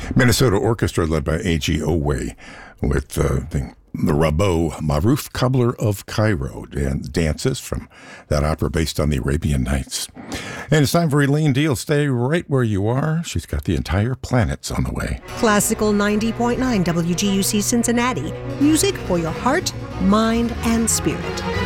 Minnesota Orchestra led by A.G. Owe with the Rabot Maruf Cobbler of Cairo dances from that opera based on the Arabian Nights. And it's time for Elaine Deal. Stay right where you are. She's got the entire planets on the way. Classical 90.9 WGUC Cincinnati. Music for your heart, mind, and spirit.